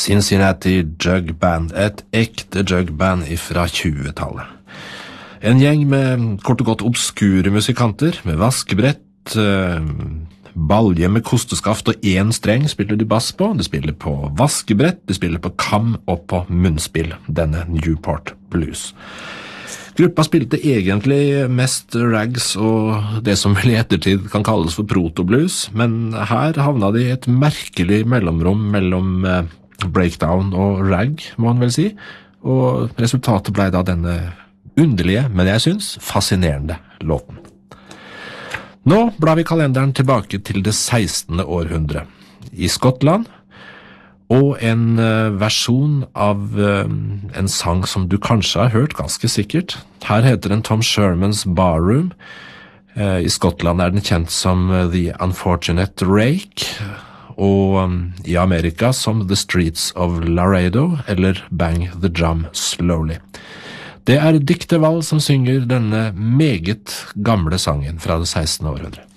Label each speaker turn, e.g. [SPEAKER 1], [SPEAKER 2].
[SPEAKER 1] Cincinnati Jug Band, et ekte jugband fra 20-tallet. En gjeng med kort og godt obskure musikanter, med vaskebrett, balje med kosteskaft og en streng spiller de bass på. De spiller på vaskebrett, de spiller på kam og på munnspill, denne Newport Blues. Gruppa spilte egentlig mest rags og det som vel i ettertid kan kalles for protoblues, men her havna de i et merkelig mellomrom mellom breakdown og rag, må man vel si, og resultatet ble da denne underlige, men jeg synes fascinerende låten. Nå blar vi kalenderen tilbake til det 16. århundre. I Skottland, og en versjon av en sang som du kanskje har hørt ganske sikkert. Her heter den Tom Shermans Barroom. I Skottland den kjent som The Unfortunate Rake, og i Amerika som The Streets of Laredo, eller Bang the Drum Slowly. Det Dicte Wall som synger denne meget gamle sangen fra det 16. århundre.